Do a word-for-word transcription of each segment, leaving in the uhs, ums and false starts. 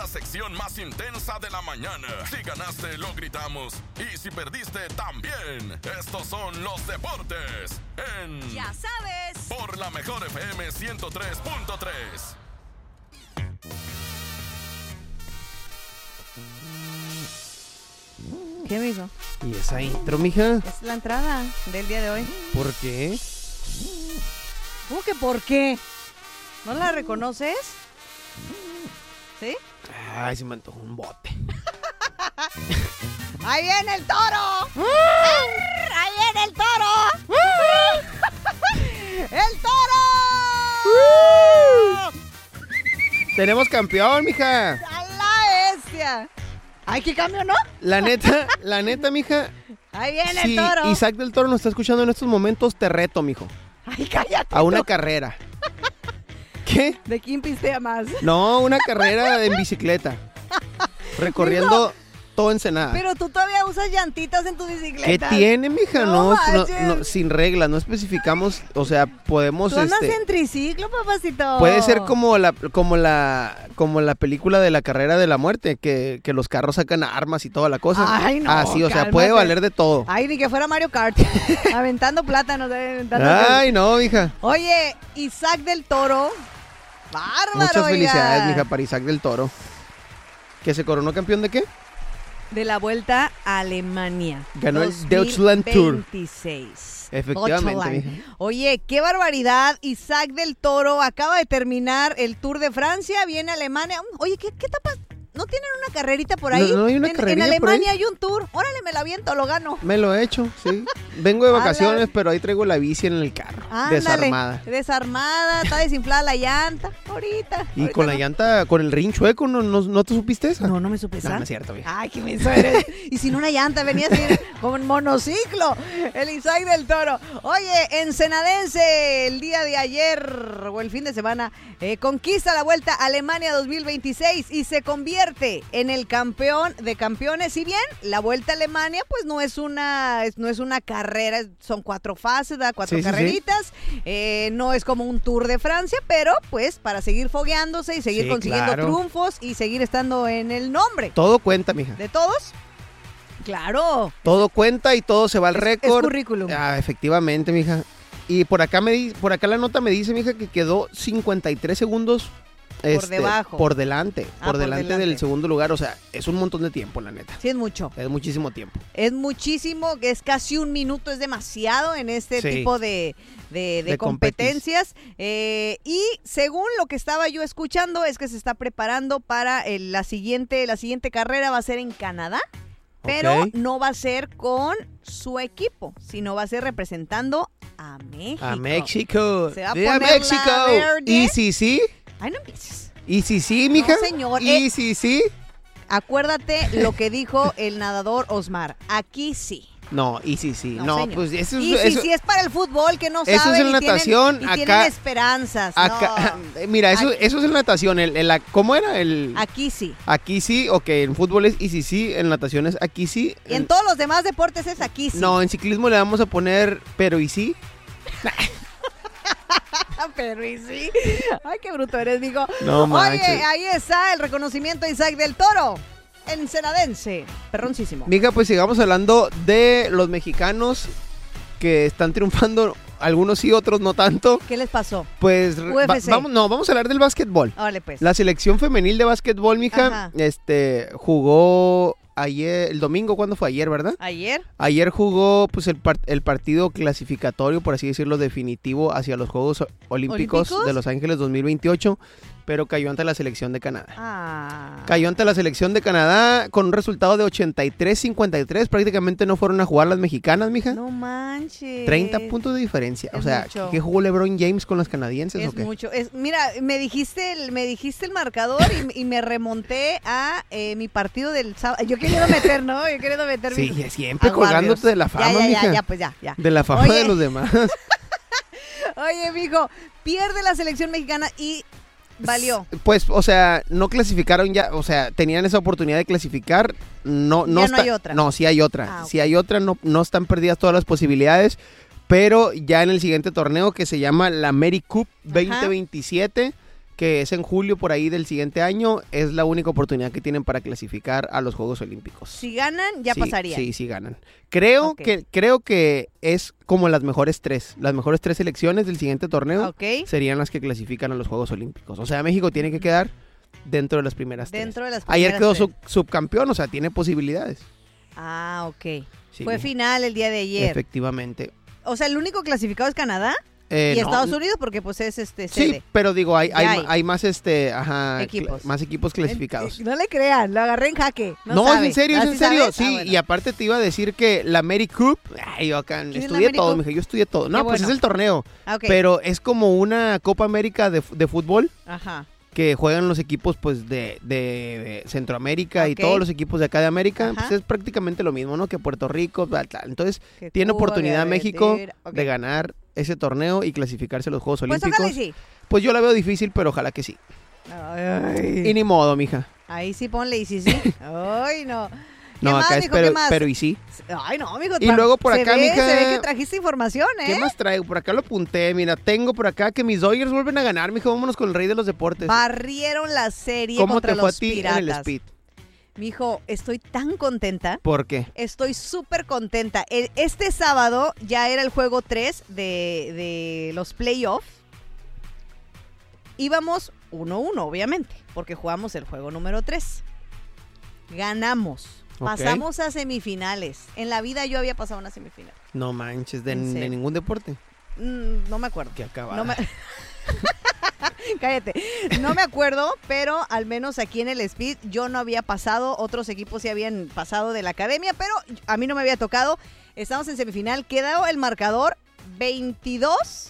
la sección más intensa de la mañana. Si ganaste, lo gritamos. Y si perdiste, también. Estos son los deportes en... Ya sabes. Por la mejor F M ciento tres punto tres. ¿Qué, mijo? ¿Y esa intro, mija? Es la entrada del día de hoy. ¿Por qué? ¿Cómo que por qué? ¿No la reconoces? ¿Sí? Ay, se me antojó un bote. ¡Ahí viene el toro! ¡Ahí viene el toro! ¡El toro! ¡Tenemos campeón, mija! ¡A la bestia! ¡Ay, qué cambio, no! La neta, la neta, mija. ¡Ahí viene Si el toro! Isaac del Toro nos está escuchando en estos momentos, te reto, mijo. ¡Ay, cállate! A una carrera. ¿Qué? ¿De quién pistea más? No, una carrera en bicicleta. Recorriendo todo Ensenada. Pero tú todavía usas llantitas en tu bicicleta. ¿Qué tiene, mija? No No, no, manches. no, sin reglas, no especificamos, o sea, podemos Tú andas este en triciclo, papacito. puede ser como la como la como la película de la carrera de la muerte, que, que los carros sacan armas y toda la cosa. Ay, no, Así, o sea, cálmate. puede valer de todo. Ay, ni que fuera Mario Kart. Aventando plátanos. Aventando... Ay, no, mija. Oye, Isaac del Toro. Bárbaro, Muchas oiga. felicidades, mija, para Isaac del Toro. ¿Que se coronó campeón de qué? De la Vuelta a Alemania. Ganó el Deutschland Tour. dos mil veintiséis. Efectivamente, Deutschland. mija. Oye, qué barbaridad. Isaac del Toro acaba de terminar el Tour de Francia, viene a Alemania. Oye, ¿qué, qué tapas? ¿No tienen una carrerita por ahí? No, no hay una en, carrerilla en por ahí. Alemania hay un tour. Órale, me la aviento, lo gano. Me lo he hecho, sí. Vengo de A vacaciones, la- pero ahí traigo la bici en el carro. Ándale, Desarmada. Desarmada, está desinflada la llanta. Ahorita. Y ahorita con la no. llanta, con el rin chueco, ¿no, no, no te supiste esa? No, no me supe No, esa. no es cierto, vieja. Ay, qué menso eres. Y sin una llanta, venía así como en monociclo. El Isaac del Toro. Oye, Ensenadense, el día de ayer o el fin de semana, eh, conquista la Vuelta a Alemania dos mil veintiséis y se convierte en el campeón de campeones. Si bien la Vuelta a Alemania, pues no es una, es- no es una carrera, son cuatro fases, ¿verdad? cuatro Sí, sí, sí. carreritas. Eh, no es como un Tour de Francia, pero pues para seguir fogueándose y seguir Sí, consiguiendo claro. triunfos y seguir estando en el nombre Todo cuenta, mija. de todos. Claro. Todo cuenta y todo se va al Es- récord. es currículum. Ah, efectivamente, mija. Y por acá me di- por acá la nota me dice, mija, que quedó cincuenta y tres segundos este, debajo. por delante, Ah, por por delante delante. del segundo lugar, o sea, es un montón de tiempo, la neta. Sí, es mucho. Es muchísimo tiempo. Es muchísimo, es casi un minuto, es demasiado en este Sí. tipo de, de- de De competencias. Eh, y según lo que estaba yo escuchando, es que se está preparando para el- la siguiente, la siguiente carrera va a ser en Canadá, pero Ok. no va a ser con su equipo, sino va a ser representando a México. A México. Se va a ¡Viva poner la México! verde. Y si sí, Ay, no empieces. y si sí, mija. No, señor. Y Eh, si sí. Acuérdate lo que dijo el nadador Osmar. Aquí sí. No, y si sí. No, No, señor. pues eso es Y eso- si, si es para el fútbol, que no eso es saben en y natación, tienen, y acá- tienen esperanzas. acá, No. mira, eso, Aquí- eso es en natación. El, el- la- ¿Cómo era? El, Aquí sí. aquí sí, ok, en fútbol es y si sí, en natación es aquí sí. Y en todos los demás deportes es aquí sí. No, en ciclismo le vamos a poner pero y sí. Pero y sí. Ay, qué bruto eres, mijo. No Oye, manches. ahí está el reconocimiento a Isaac del Toro. Ensenadense. Perroncísimo. Mija, pues sigamos hablando de los mexicanos que están triunfando, algunos sí, otros no tanto. ¿Qué les pasó? Pues U F C. va- vamos, no, vamos a hablar del básquetbol. Órale, pues. La selección femenil de básquetbol, mija, Ajá. este, jugó ayer, el domingo, ¿cuándo fue? Ayer, ¿verdad? Ayer. Ayer jugó pues el, par- el partido clasificatorio, por así decirlo, definitivo hacia los Juegos Olímpicos, ¿Olímpicos? de Los Ángeles dos mil veintiocho, pero cayó ante la selección de Canadá. Ah. Cayó ante la selección de Canadá con un resultado de ochenta y tres cincuenta y tres. Prácticamente no fueron a jugar las mexicanas, mija. No manches. treinta puntos de diferencia. Es o sea, mucho. ¿qué jugó LeBron James con las canadienses Es o qué? mucho. Es, mira, me dijiste el, me dijiste el marcador y, y me remonté a eh, mi partido del sábado. Yo queriendo meter, ¿no? Yo queriendo meter Sí, mis- siempre a colgándote Warriors. de la fama, ya, ya, mija. ya, ya, pues ya, ya. De la fama Oye. de los demás. Oye, mijo, pierde la selección mexicana y valió. Pues, o sea, no clasificaron ya, o sea, tenían esa oportunidad de clasificar, no, no, Ya no está- hay otra. No, sí hay otra, Ah, sí hay otra, no, no están perdidas todas las posibilidades, pero ya en el siguiente torneo que se llama la AmeriCup veinte veintisiete, que es en julio por ahí del siguiente año, es la única oportunidad que tienen para clasificar a los Juegos Olímpicos. Si ganan, ya sí, pasaría. Sí, sí ganan. Creo okay. que creo que es como las mejores tres. Las mejores tres selecciones del siguiente torneo okay. serían las que clasifican a los Juegos Olímpicos. O sea, México tiene que quedar dentro de las primeras dentro tres. De las primeras Ayer quedó tres. Sub, subcampeón, o sea, tiene posibilidades. Ah, ok. Sí, Fue final el día de ayer. Efectivamente. O sea, ¿el único clasificado es Canadá? Eh, y no, Estados Unidos porque pues es este sede. Sí, pero digo, hay, hay, hay. hay más este, ajá, equipos. más equipos clasificados. No le crean, lo agarré en jaque. No, no sabe. es en serio, es ¿Ah, en sí serio. sabes? Sí, Ah, bueno. y aparte te iba a decir que la Mary Cup, ay, yo acá ¿Quién es estudié la Mary todo, Cup? mija, yo estudié todo. No, Qué pues bueno. es el torneo, Ah, okay. pero es como una Copa América de, de fútbol. Ajá. Que juegan los equipos pues de, de Centroamérica Okay. y todos los equipos de acá de América, Ajá. pues es prácticamente lo mismo, ¿no? Que Puerto Rico, tal, tal. Entonces Que tiene Cuba, oportunidad que México Argentina. Okay. de ganar ese torneo y clasificarse a los Juegos Pues Olímpicos. ojalá y sí. Pues yo la veo difícil, pero ojalá que sí. Ay. Y ni modo, mija. Ahí sí ponle y sí, sí. Ay, no. ¿Qué No, más, acá es mijo? pero, ¿Qué más? pero y sí. Ay, no, amigo. Y luego por se acá, ve, mija, Se ve que trajiste información, ¿eh? ¿Qué más traigo? Por acá lo apunté. Mira, tengo por acá que mis Dodgers vuelven a ganar, mijo. Vámonos con el rey de los deportes. Barrieron la serie ¿Cómo contra te fue a los ti Piratas. en el Speed? Mijo, estoy tan contenta. ¿Por qué? Estoy súper contenta. El- Este sábado ya era el juego tres de, de los playoffs. Íbamos uno uno, obviamente, porque jugamos el juego número tres. Ganamos. Ok. Pasamos a semifinales. En la vida yo había pasado una semifinal. No manches, de, ¿En de serio? ningún deporte. Mm, no me acuerdo. Qué acabada. No me... Cállate. No me acuerdo, pero al menos aquí en el Speed yo no había pasado. Otros equipos sí habían pasado de la academia, pero a mí no me había tocado. Estamos en semifinal. Quedó el marcador veintidós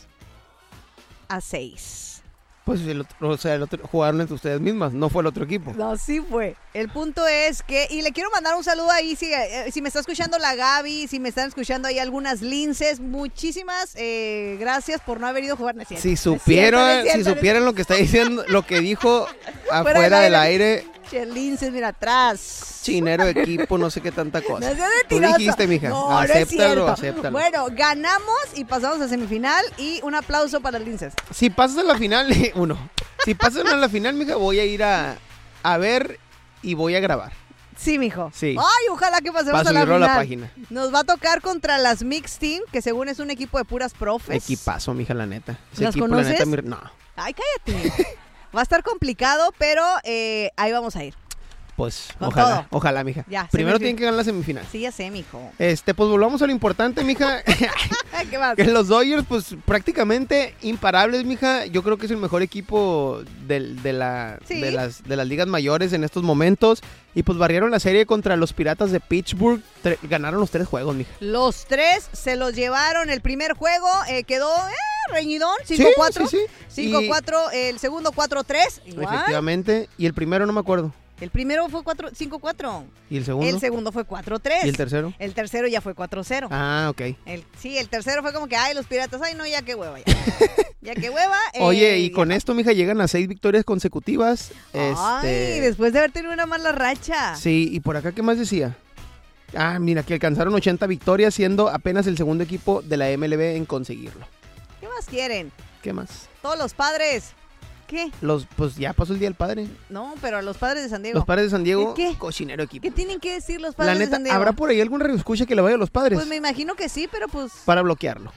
a seis. Pues el otro, o sea, el otro, jugaron entre ustedes mismas, no fue el otro equipo. No, sí fue. El punto es que, y le quiero mandar un saludo ahí, si, eh, si me está escuchando la Gaby, si me están escuchando ahí algunas linces, muchísimas eh, gracias por no haber ido a jugar. No es cierto, Si no es cierto, supieran, no es cierto, si no es supieran lo que está diciendo, lo que dijo Fuera afuera del del aire, Che, linces, mira, atrás. chinero de equipo, no sé qué tanta cosa. No seas Tú mentiroso. dijiste, mija, No, no es acéptalo, cierto. acéptalo. Bueno, ganamos y pasamos a semifinal y un aplauso para los linces. Si pasas a la final, uno. Si pasas a la final, mija, voy a ir a, a ver y voy a grabar. Sí, mijo. Sí. Ay, ojalá que pasemos Para a la subirlo a final. la página. Nos va a tocar contra las Mixed Team, que según es un equipo de puras profes. Equipazo, mija, la neta. Ese ¿Las equipo, conoces? la neta, mi- no. Ay, cállate. Va a estar complicado, pero eh, ahí vamos a ir. Pues, Con ojalá, todo. ojalá, mija. Ya, Primero semifinal. tienen que ganar la semifinal. Sí, ya sé, mijo. Este, pues volvamos a lo importante, mija. ¿Qué más? Que los Dodgers, pues prácticamente imparables, mija. Yo creo que es el mejor equipo del- de, la, Sí. de, las, de las ligas mayores en estos momentos. Y pues barrieron la serie contra los Piratas de Pittsburgh. Tre- ganaron los tres juegos, mija. Los tres se los llevaron. El primer juego eh, quedó eh, reñidón, Sí, cinco cuatro. sí, sí. cinco Y- cuatro, el segundo cuatro tres. Igual. Efectivamente. Y el primero no me acuerdo. El primero fue cinco cuatro. ¿Y el segundo? El segundo fue cuatro tres. ¿Y el tercero? El tercero ya fue cuatro cero. Ah, ok. El, sí, el tercero fue como que, ay, los piratas, ay, no, ya que hueva, ya. Ya que hueva. eh, Oye, y ya. con esto, mija, llegan a seis victorias consecutivas. Ay, Este, después de haber tenido una mala racha. Sí, y por acá, ¿qué más decía? Ah, mira, que alcanzaron ochenta victorias, siendo apenas el segundo equipo de la M L B en conseguirlo. ¿Qué más quieren? ¿Qué más? Todos los padres. ¿Qué? Los, pues ya pasó el día del padre. No, pero a los padres de San Diego. Los padres de San Diego, ¿Qué? cochinero equipo. ¿Qué tienen que decir los La padres de neta, San Diego? ¿habrá por ahí algún radioescucha que le vaya a los padres? Pues me imagino que sí, pero pues... Para bloquearlo.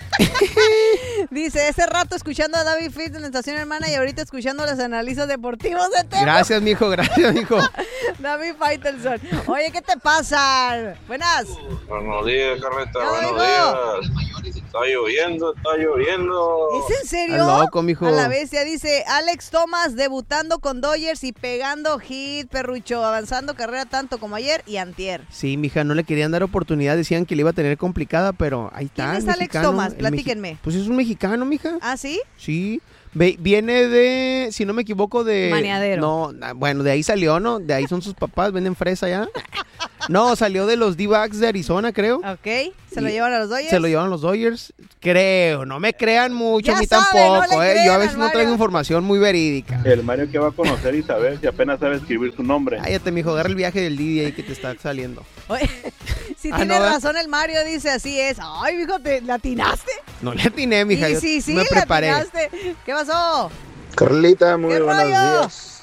Dice, ese rato escuchando a David Fitz en la estación hermana y ahorita escuchando los analistas deportivos de Temo. Gracias, mijo, gracias, mijo. David Faitelson. Oye, ¿qué te pasa? Buenas. Buenos días, Carreta, Ya buenos oigo. días. Está lloviendo, está lloviendo. ¿Es en serio? Estás loco, mijo. A la bestia dice Alex Thomas debutando con Dodgers y pegando hit, perrucho, avanzando carrera tanto como ayer y antier. Sí, mija, no le querían dar oportunidad, decían que le iba a tener complicada, pero ahí está. ¿Quién el es Alex mexicano, Thomas? el Platíquenme. mexi- Pues es un mexicano, mija. ¿Ah, sí? Sí. Ve- viene de, si no me equivoco, de... Maneadero. No, na- bueno, de ahí salió, ¿no? De ahí son sus papás, venden fresa ya. No, salió de los D-backs de Arizona, creo. Ok. ¿Se lo Y llevan a los Dodgers? Se lo llevaron los Dodgers. Creo, no me crean mucho, Ya a mí sabe, tampoco, no le ¿eh? Yo a crean veces al no traigo Mario. información muy verídica. El Mario que va a conocer y saber si apenas sabe escribir su nombre. Cállate, mijo, agarra el viaje del Didi ahí que te está saliendo. Oye, si Ah, tiene ¿no, eh? razón el Mario, dice así es. Ay, mijo, ¿te latinaste? No le atiné, mija, Y yo sí, sí, me preparé. latinaste. ¿Qué pasó? Carlita, muy ¿Qué buenos rollo? días.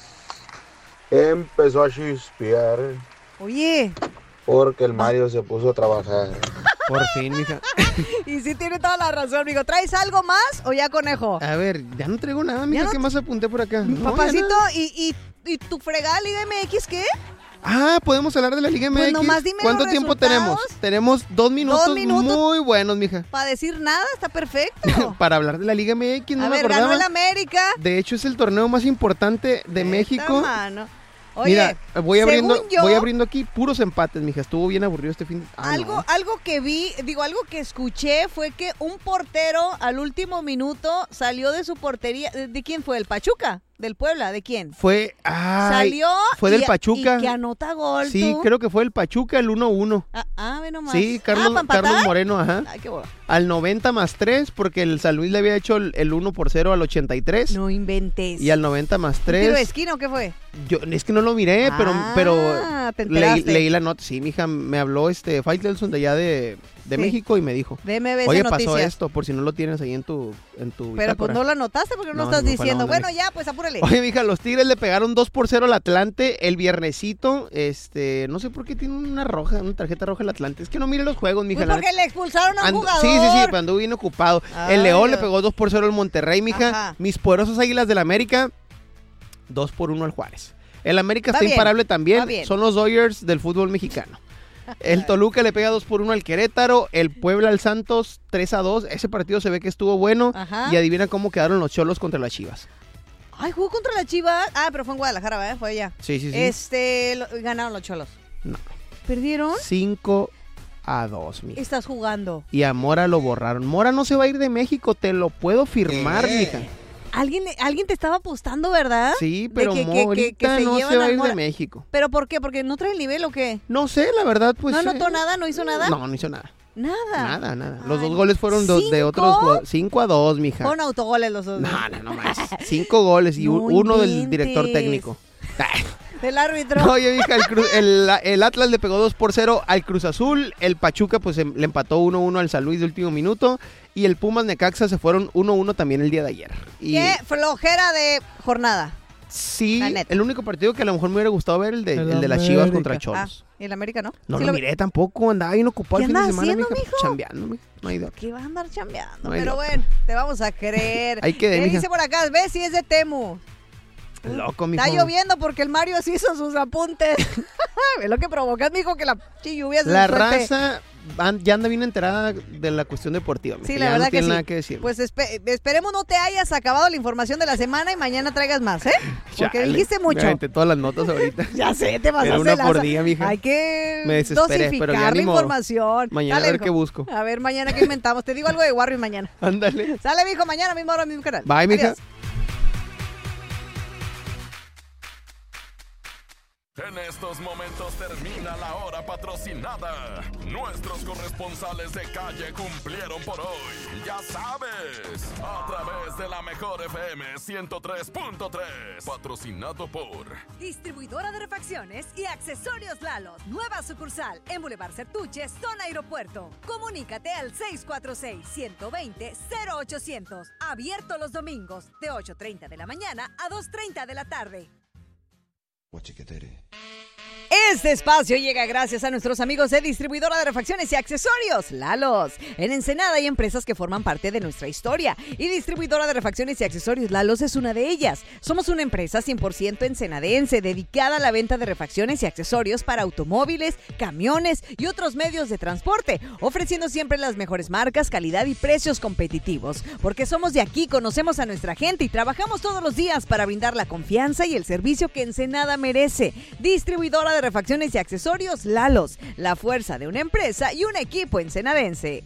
Empezó a chispear Oye, porque el Mario se puso a trabajar. Por fin, mija. y sí tiene toda la razón, amigo. ¿Traes algo más o ya conejo? A ver, ya no traigo nada, mija. no ¿Qué más apunté por acá? No, ya Papacito, nada. ¿y, y, y tu fregada Liga M X qué? Ah, podemos hablar de la Liga M X. Pues nomás dime ¿Cuánto los tiempo resultados. tenemos? Tenemos dos minutos, Dos minutos. muy buenos, mija. Para decir nada, está perfecto. Para hablar de la Liga M X, no A me ver, acordaba. ganó el América. De hecho, es el torneo más importante de Esta México. mano. Oye, Mira, voy abriendo, según yo, voy abriendo aquí puros empates, mija. Estuvo bien aburrido este fin. Ah, algo, no. algo que vi, digo, algo que escuché fue que un portero al último minuto salió de su portería. ¿De, de quién fue? ¿El Pachuca? ¿Del Puebla? ¿De quién? Fue, ay, Salió fue del y- Pachuca. y que anota gol, Sí, tú. creo que fue el Pachuca, el uno uno. Ah, ah, ve nomás. Sí, Ah, Carlos, ¿pa' empatar? Carlos Moreno, ajá. Ay, qué boba. Al noventa más tres, porque el San Luis le había hecho el, el uno por cero al ochenta y tres. No inventes. Y al noventa más ¿Un tiro de tres. esquina o qué fue? Yo, es que no lo miré, pero, Ah, pero te leí, enteraste. leí la nota. Sí, mija, me habló este Faitelson de allá de, de Sí. México y me dijo. De M B C Oye, Noticias. pasó esto, por si no lo tienes ahí en tu, en tu Pero pues bitácora". no lo anotaste porque no, No, lo estás se me fue la diciendo. onda, Bueno, mija. ya, pues apúrale. Oye, mija, los Tigres le pegaron dos por cero al Atlante el viernesito. Este, no sé por qué tiene una roja, una tarjeta roja el Atlante. Es que no mire los juegos, mija. Pues la porque le expulsaron a un Ando- jugador. Sí, sí, sí, pero anduvo bien ocupado. Ay, el León le Dios. pegó dos por cero al Monterrey, mija. Ajá. Mis poderosos Águilas del América, dos por uno al Juárez. El América Va está bien, imparable va también. bien. Son los Dodgers del fútbol mexicano. El Toluca le pega dos por uno al Querétaro. El Puebla al Santos, tres a dos. Ese partido se ve que estuvo bueno. Ajá. Y adivina cómo quedaron los Cholos contra las Chivas. Ay, jugó contra la Chivas. Ah, pero fue en Guadalajara, ¿verdad? Fue allá. Sí, sí, sí. Este, lo- ganaron los Cholos. No. ¿Perdieron? cinco a dos, mija. Estás jugando. Y a Mora lo borraron. Mora no se va a ir de México, te lo puedo firmar, mija. ¿Alguien, alguien te estaba apostando, ¿verdad? Sí, De pero que- Mo que- que- ahorita que se no se llevan va a a ir Mora. de México. ¿Pero por qué? ¿Porque no trae el nivel o qué? No sé, la verdad, pues. ¿No eh, anotó nada? ¿No hizo nada? No, no hizo nada. Nada. Nada, nada. Los Ay, dos goles fueron do- de ¿cinco? otros jugadores. cinco a dos, mija. Con autogoles los dos. No, no, no más. Cinco goles y No un- uno del inventes. director técnico. Del árbitro. Oye, mija, el, Cru- el- el Atlas le pegó dos por cero al Cruz Azul. El Pachuca, pues, em- le empató uno uno al San Luis de último minuto. Y el Pumas Necaxa se fueron uno uno también el día de ayer. Y Qué flojera de jornada. sí, La neta. el único partido que a lo mejor me hubiera gustado ver el de, El el de las Chivas América. contra Ah, Cholos. ¿y el América no? No Sí lo vi. miré tampoco, andaba bien ocupado ¿Qué el fin de andas semana, haciendo, mija. mijo? Chambeando, mija. No hay de otra. ¿Qué va a andar chambeando? No hay Pero de otra. bueno, te vamos a creer. Ahí quedé, ¿Qué mija. dice por acá? ¿Ves si es de Temu? Loco, mijo. Está lloviendo porque el Mario se hizo sus apuntes. Es lo que provocas, mijo, que la chi lluvia se La suelte. raza an- ya anda bien enterada de la cuestión deportiva. mija. Sí, Ya la verdad no que tiene sí. nada que decir. Pues espe- esperemos no te hayas acabado la información de la semana y mañana traigas más, ¿eh? Porque Chale, dijiste me mucho. aventé todas las notas ahorita. Ya sé, te vas Era a una hacer por laza. día, mija. Hay que Me desesperé, dosificar pero ya la ni modo. información. Mañana Dale, a ver mijo. qué busco. A ver, mañana qué inventamos. Te digo algo de Warrior mañana. Ándale. Sale, mijo, mañana mismo hora, mismo canal. Bye, mija. Adiós. En estos momentos termina la hora patrocinada. Nuestros corresponsales de calle cumplieron por hoy. Ya sabes, a través de la mejor F M ciento tres punto tres. Patrocinado por Distribuidora de refacciones y accesorios Lalos. Nueva sucursal en Boulevard Certuche, zona aeropuerto. Comunícate al seis cuatro seis, uno dos cero, cero ochocientos. Abierto los domingos de ocho treinta de la mañana a dos treinta de la tarde. Este espacio llega gracias a nuestros amigos de Distribuidora de Refacciones y Accesorios, Lalos. En Ensenada hay empresas que forman parte de nuestra historia y Distribuidora de Refacciones y Accesorios Lalos es una de ellas. Somos una empresa cien por ciento ensenadense dedicada a la venta de refacciones y accesorios para automóviles, camiones y otros medios de transporte, ofreciendo siempre las mejores marcas, calidad y precios competitivos. Porque somos de aquí, conocemos a nuestra gente y trabajamos todos los días para brindar la confianza y el servicio que Ensenada merece. Distribuidora de refacciones y accesorios Lalos, la fuerza de una empresa y un equipo ensenadense.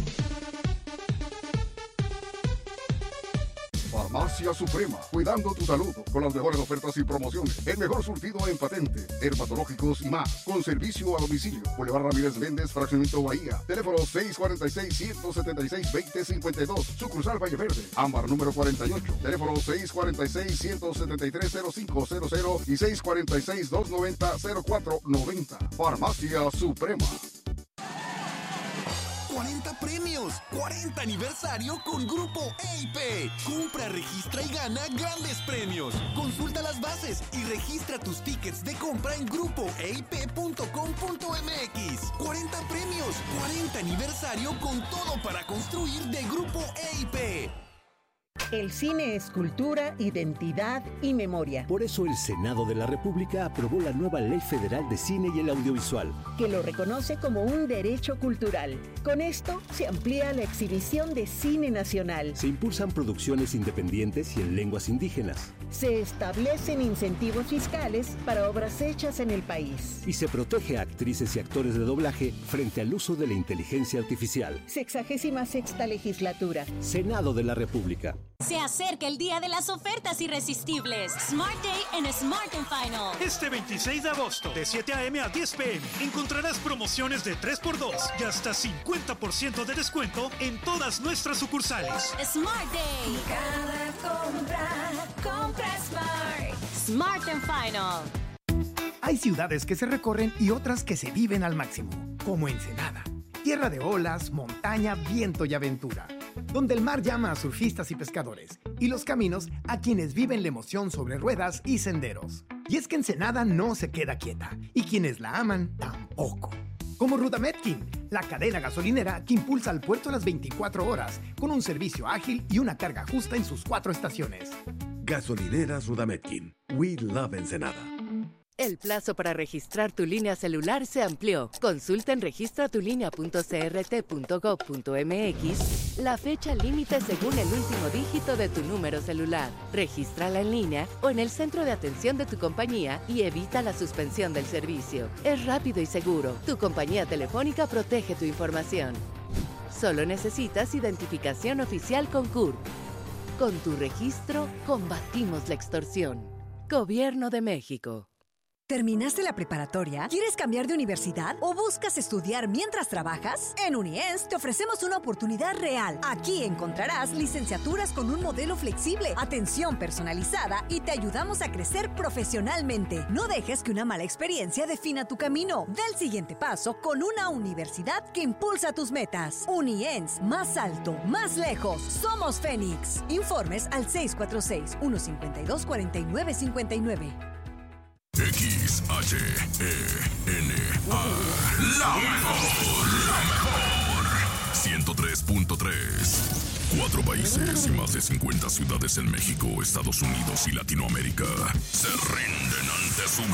Farmacia Suprema, cuidando tu salud con las mejores ofertas y promociones. El mejor surtido en patente, dermatológicos y más. Con servicio a domicilio. Boulevard Ramírez Méndez, Fraccionamiento Bahía. Teléfono seis cuatro seis, uno siete seis, dos cero cinco dos. Sucursal Valle Verde. Ámbar número cuarenta y ocho. Teléfono seis cuatro seis, uno siete tres, cero cinco cero cero y seis cuatro seis, dos nueve cero, cero cuatro nueve cero. Farmacia Suprema. cuarenta premios. cuarenta aniversario con Grupo E I P. Compra, registra y gana grandes premios. Consulta las bases y registra tus tickets de compra en grupo e i p punto com punto m x. cuarenta premios, cuarenta aniversario con todo para construir de Grupo E I P. El cine es cultura, identidad y memoria. Por eso el Senado de la República aprobó la nueva Ley Federal de Cine y el Audiovisual, que lo reconoce como un derecho cultural. Con esto se amplía la exhibición de cine nacional. Se impulsan producciones independientes y en lenguas indígenas. Se establecen incentivos fiscales para obras hechas en el país. Y se protege a actrices y actores de doblaje frente al uso de la inteligencia artificial. Sexagésima sexta legislatura. Senado de la República. Se acerca el día de las ofertas irresistibles. Smart Day en Smart and Final. Este veintiséis de agosto, de siete a m a diez p m, encontrarás promociones de tres por dos y hasta cincuenta por ciento de descuento en todas nuestras sucursales. Smart Day. Cada compra, compra Smart. Smart and Final. Hay ciudades que se recorren y otras que se viven al máximo, como Ensenada. Tierra de olas, montaña, viento y aventura. Donde el mar llama a surfistas y pescadores, y los caminos a quienes viven la emoción sobre ruedas y senderos. Y es que Ensenada no se queda quieta, y quienes la aman tampoco. Como Rudametkin, la cadena gasolinera que impulsa al puerto las veinticuatro horas, con un servicio ágil y una carga justa en sus cuatro estaciones. Gasolineras Rudametkin. We love Ensenada. El plazo para registrar tu línea celular se amplió. Consulta en registra tu línea punto c r t punto gov punto m x la fecha límite según el último dígito de tu número celular. Regístrala en línea o en el centro de atención de tu compañía y evita la suspensión del servicio. Es rápido y seguro. Tu compañía telefónica protege tu información. Solo necesitas identificación oficial con C U R P. Con tu registro, combatimos la extorsión. Gobierno de México. ¿Terminaste la preparatoria? ¿Quieres cambiar de universidad? ¿O buscas estudiar mientras trabajas? En UNIENS te ofrecemos una oportunidad real. Aquí encontrarás licenciaturas con un modelo flexible, atención personalizada y te ayudamos a crecer profesionalmente. No dejes que una mala experiencia defina tu camino. Da el siguiente paso con una universidad que impulsa tus metas. UNIENS, más alto, más lejos. Somos Fénix. Informes al seis cuatro seis, uno cinco dos, cuatro nueve cinco nueve. X H E N A. La mejor, la mejor. ciento tres punto tres. Cuatro países y más de cincuenta ciudades en México, Estados Unidos y Latinoamérica se rinden ante su